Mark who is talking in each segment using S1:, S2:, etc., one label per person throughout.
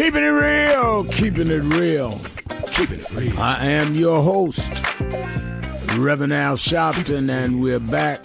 S1: Keeping it real, keeping it real, keeping it real. I am your host, Reverend Al Sharpton, and we're back.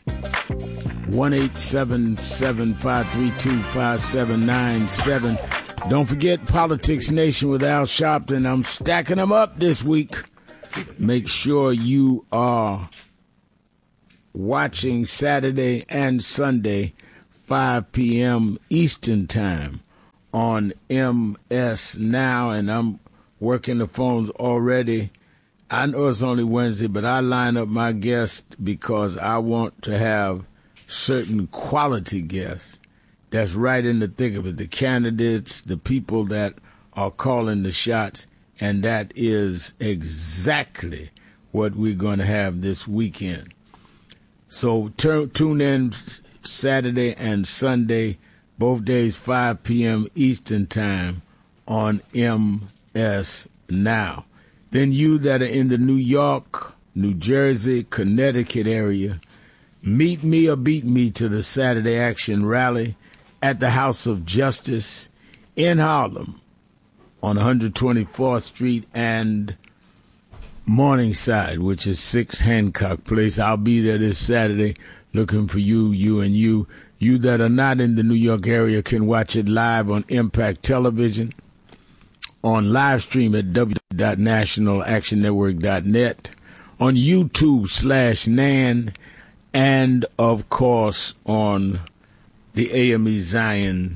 S1: 1-877-532-5797. Don't forget Politics Nation with Al Sharpton. I'm stacking them up this week. Make sure you are watching Saturday and Sunday, 5 p.m. Eastern Time on MS Now, and I'm working the phones already. I know it's only Wednesday, but I line up my guests because I want to have certain quality guests that's right in the thick of it, the candidates, the people that are calling the shots, and that is exactly what we're going to have this weekend. So tune in Saturday and Sunday, both days, 5 p.m. Eastern Time on MS Now. Then you that are in the New York, New Jersey, Connecticut area, meet me or beat me to the Saturday Action Rally at the House of Justice in Harlem on 124th Street and Morningside, which is 6 Hancock Place. I'll be there this Saturday looking for you, and you. You that are not in the New York area can watch it live on Impact Television, on live stream at www.nationalactionnetwork.net, on YouTube/NAN, and, of course, on the AME Zion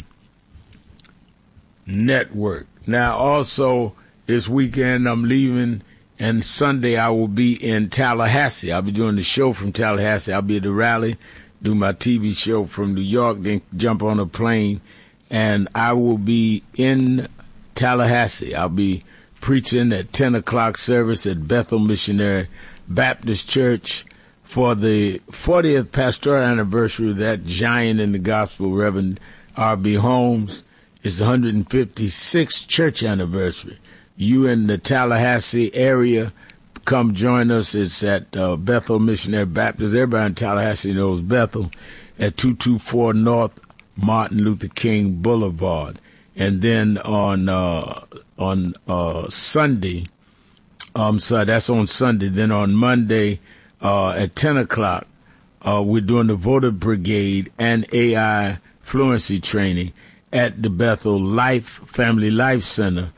S1: Network. Now, also, this weekend I'm leaving, and Sunday I will be in Tallahassee. I'll be doing the show from Tallahassee. I'll be at the rally, do my TV show from New York, then jump on a plane, and I will be in Tallahassee. I'll be preaching at 10 o'clock service at Bethel Missionary Baptist Church for the 40th pastoral anniversary of that giant in the gospel, Reverend R.B. Holmes. It's the 156th church anniversary. You in the Tallahassee area, come join us. It's at Bethel Missionary Baptist. Everybody in Tallahassee knows Bethel, at 224 North Martin Luther King Boulevard. And then on Sunday, that's on Sunday. Then on Monday at 10 o'clock, we're doing the Voter Brigade and AI Fluency Training at the Bethel Family Life Center.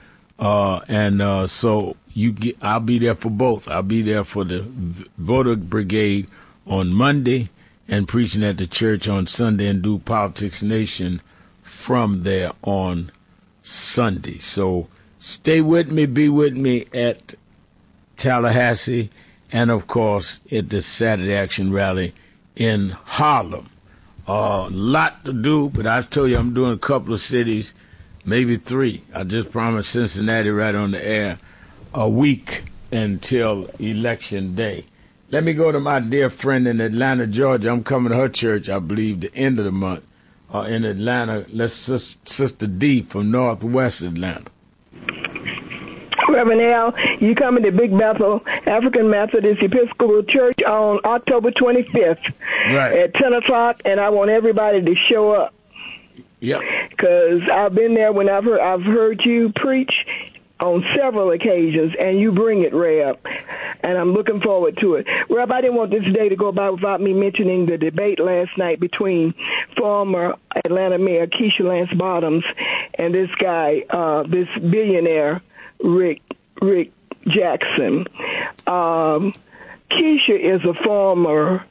S1: So I'll be there for both. I'll be there for the Voter Brigade on Monday and preaching at the church on Sunday, and do Politics Nation from there on Sunday. So stay with me, be with me at Tallahassee, and of course at the Saturday Action Rally in Harlem. Lot to do, but I told you I'm doing a couple of cities, maybe 3. I just promised Cincinnati right on the air, a week until Election Day. Let me go to my dear friend in Atlanta, Georgia. I'm coming to her church, I believe, the end of the month in Atlanta. Sister D from Northwest Atlanta.
S2: Reverend Al, you coming to Big Bethel African Methodist Episcopal Church on October 25th at 10 o'clock, and I want everybody to show up.
S1: Yep.
S2: Because I've been there when I've heard you preach on several occasions, and you bring it, Reb, and I'm looking forward to it. Reb, I didn't want this day to go by without me mentioning the debate last night between former Atlanta Mayor Keisha Lance Bottoms and this guy, this billionaire, Rick Jackson. Keisha is a former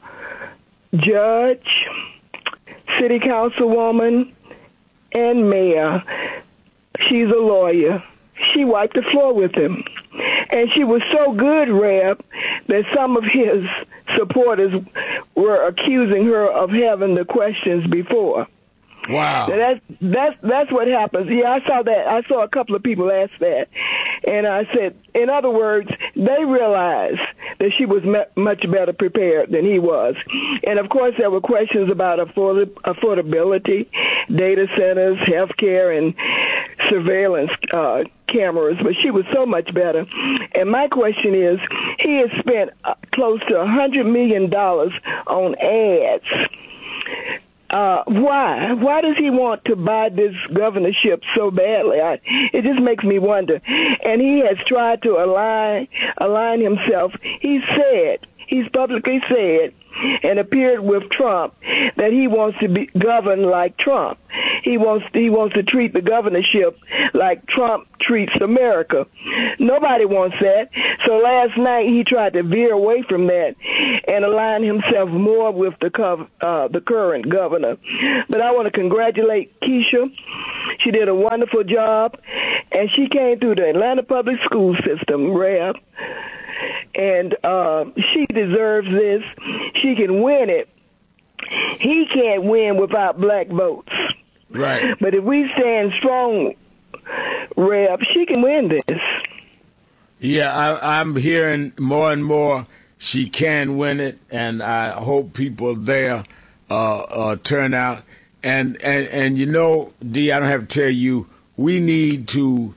S2: judge, city councilwoman, and mayor. She's a lawyer. She wiped the floor with him. And she was so good, Reb, that some of his supporters were accusing her of having the questions before.
S1: Wow.
S2: That's what happens. Yeah, I saw that. I saw a couple of people ask that. And I said, in other words, they realized that she was much better prepared than he was. And, of course, there were questions about affordability, data centers, health care, and surveillance cameras. But she was so much better. And my question is, he has spent close to $100 million on ads Why? Why does he want to buy this governorship so badly? It just makes me wonder. And he has tried to align himself. He's publicly said and appeared with Trump that he wants to be governed like Trump. He wants to treat the governorship like Trump treats America. Nobody wants that. So last night he tried to veer away from that and align himself more with the current governor. But I want to congratulate Keisha. She did a wonderful job, and she came through the Atlanta public school system, Reb. And she deserves this. She can win it. He can't win without black votes.
S1: Right.
S2: But if we stand strong, Reb, she can win this.
S1: Yeah, I'm hearing more and more she can win it, and I hope people there turn out. And you know, Dee, I don't have to tell you, we need to,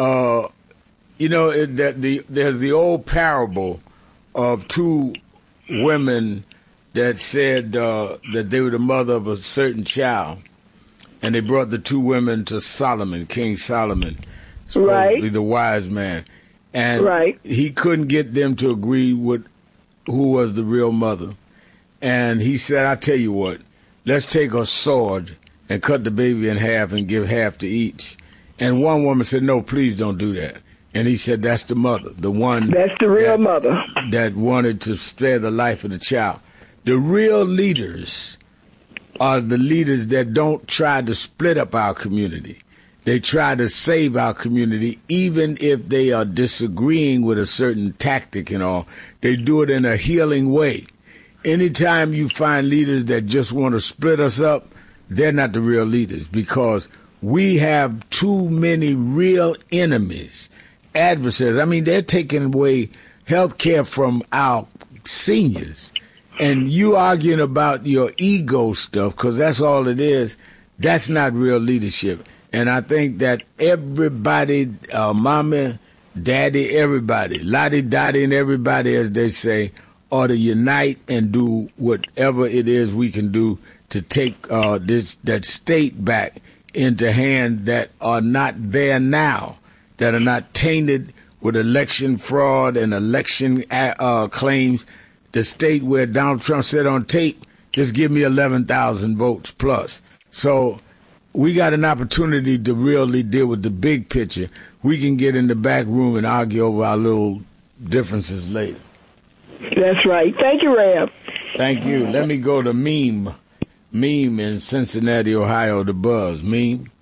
S1: there's the old parable of two women that said that they were the mother of a certain child, and they brought the two women to Solomon, King Solomon, supposedly the wise man, and he couldn't get them to agree with who was the real mother. And he said, I tell you what, let's take a sword and cut the baby in half and give half to each. And one woman said, no, please don't do that. And he said, that's the mother, the one.
S2: That's the real mother.
S1: That wanted to spare the life of the child. The real leaders are the leaders that don't try to split up our community. They try to save our community, even if they are disagreeing with a certain tactic and all. They do it in a healing way. Anytime you find leaders that just want to split us up, they're not the real leaders, because we have too many real enemies, adversaries. I mean, they're taking away health care from our seniors. And you arguing about your ego stuff, because that's all it is, that's not real leadership. And I think that everybody, mama, daddy, everybody, lottie, dottie, and everybody, as they say, ought to unite and do whatever it is we can do to take that state back into hands that are not there now, that are not tainted with election fraud and election claims. The state where Donald Trump said on tape, just give me 11,000 votes plus. So we got an opportunity to really deal with the big picture. We can get in the back room and argue over our little differences later.
S2: That's right. Thank you, Reb.
S1: Thank you. Let me go to Meme. Meme in Cincinnati, Ohio, the Buzz. Meme.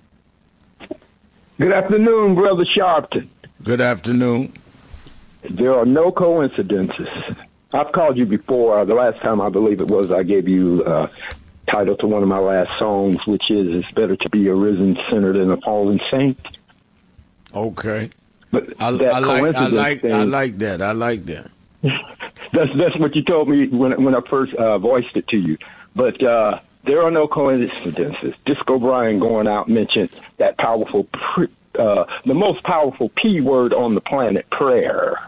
S3: Good afternoon, Brother Sharpton.
S1: Good afternoon.
S3: There are no coincidences. I've called you before. The last time, I believe it was, I gave you title to one of my last songs, which is "It's Better to Be a Risen Sinner Than a Fallen Saint."
S1: Okay.
S3: But
S1: I like that. I like that.
S3: That's what you told me when I first voiced it to you. But there are no coincidences. Disco Brian going out mentioned that powerful, the most powerful P word on the planet, prayer.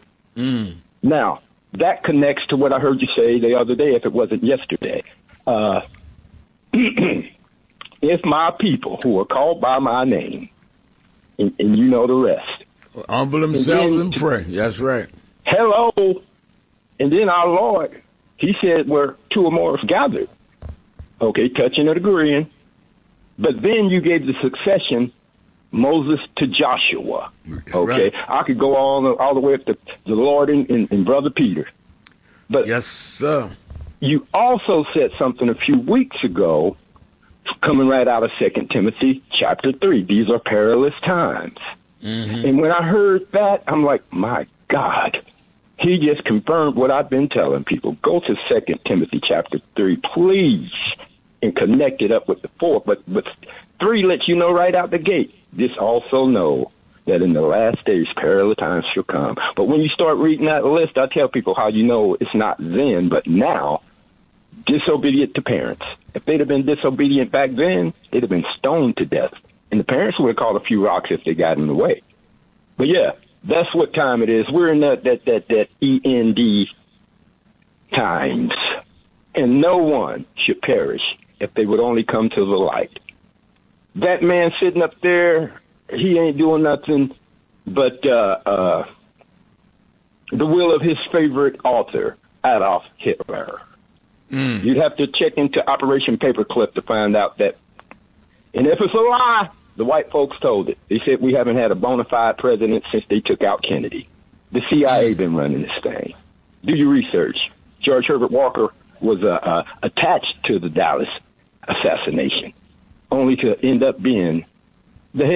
S3: Now, that connects to what I heard you say the other day, if it wasn't yesterday. If my people who are called by my name, and you know the rest,
S1: humble themselves and pray. That's right.
S3: Hello. And then our Lord, he said, where two or more is gathered. Okay, touching and agreeing. But then you gave the succession, Moses to Joshua. Okay, right. I could go all the way up to the Lord and Brother Peter. But
S1: yes, sir.
S3: You also said something a few weeks ago, coming right out of 2 Timothy chapter 3. These are perilous times. Mm-hmm. And when I heard that, I'm like, my God, he just confirmed what I've been telling people. Go to 2 Timothy chapter 3, please, and connect it up with the 4. But 3 lets you know right out the gate. This also know that in the last days, perilous times shall come. But when you start reading that list, I tell people how you know it's not then, but now. Disobedient to parents. If they'd have been disobedient back then, they'd have been stoned to death. And the parents would have called a few rocks if they got in the way. But yeah, that's what time it is. We're in that END times. And no one should perish if they would only come to the light. That man sitting up there, he ain't doing nothing but the will of his favorite author, Adolf Hitler. You'd have to check into Operation Paperclip to find out that. And if it's a lie, the white folks told it. They said we haven't had a bona fide president since they took out Kennedy. The CIA been running this thing. Do your research. George Herbert Walker was attached to the Dallas assassination, only to end up being